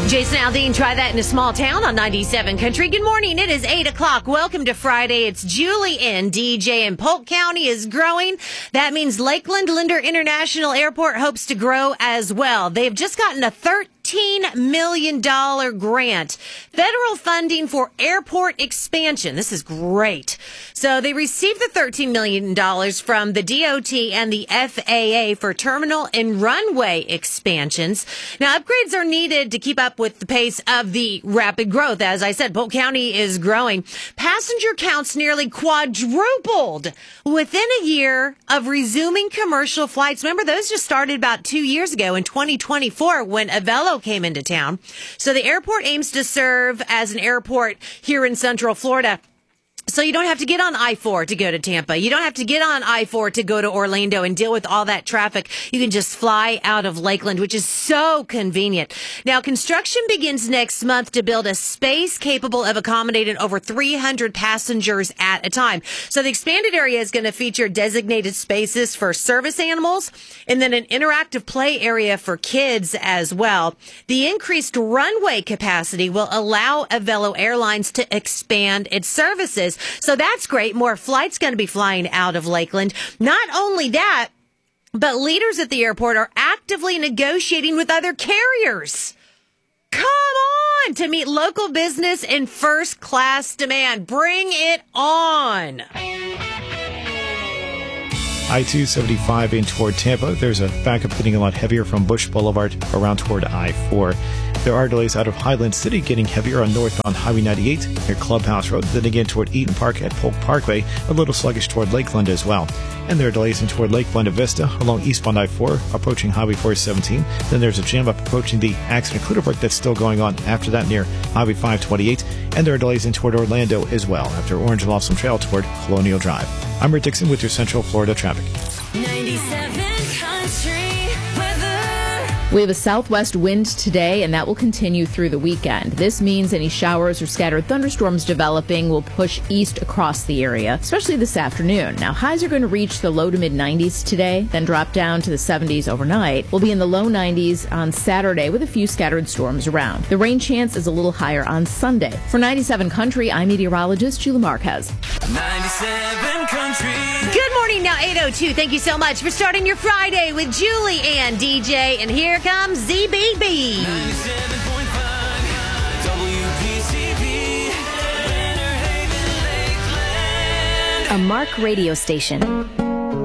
Jason Aldean, try that in a small town on 97 Country. Good morning. It is 8 o'clock. Welcome to Friday. It's Julie in DJ, and Polk County is growing. That means Lakeland Linder International Airport hopes to grow as well. They've just gotten a $13 million grant. Federal funding for airport expansion. This is great. So they received the $13 million from the DOT and the FAA for terminal and runway expansions. Now, upgrades are needed to keep up with the pace of the rapid growth. As I said, Polk County is growing. Passenger counts nearly quadrupled within a year of resuming commercial flights. Remember, those just started about 2 years ago in 2024 when Avelo came into town. So the airport aims to serve as an airport here in Central Florida. So you don't have to get on I-4 to go to Tampa. You don't have to get on I-4 to go to Orlando and deal with all that traffic. You can just fly out of Lakeland, which is so convenient. Now, construction begins next month to build a space capable of accommodating over 300 passengers at a time. So the expanded area is going to feature designated spaces for service animals and then an interactive play area for kids as well. The increased runway capacity will allow Avelo Airlines to expand its services. So that's great. More flights going to be flying out of Lakeland. Not only that, but leaders at the airport are actively negotiating with other carriers. Come on, to meet local business and first-class demand. Bring it on. I-275 in toward Tampa. There's a backup getting a lot heavier from Bush Boulevard around toward I-4. There are delays out of Highland City getting heavier on north on Highway 98 near Clubhouse Road. Then again toward Eaton Park at Polk Parkway. A little sluggish toward Lakeland as well. And there are delays in toward Lake Buena Vista along eastbound I-4 approaching Highway 417. Then there's a jam up approaching the accident clear break that's still going on after that near Highway 528. And there are delays in toward Orlando as well after Orange Blossom Trail toward Colonial Drive. I'm Rick Dixon with your Central Florida traffic. 97 Country weather. We have a southwest wind today, and that will continue through the weekend. This means any showers or scattered thunderstorms developing will push east across the area, especially this afternoon. Now, highs are going to reach the low to mid 90s today, then drop down to the 70s overnight. We'll be in the low 90s on Saturday with a few scattered storms around. The rain chance is a little higher on Sunday. For 97 Country, I'm meteorologist Julie Marquez. 97 Country. Good morning, now 8:02. Thank you so much for starting your Friday with Julie and DJ. And here comes ZBB. 97.5 WPCB. Winter Haven, Lakeland. A Mark radio station.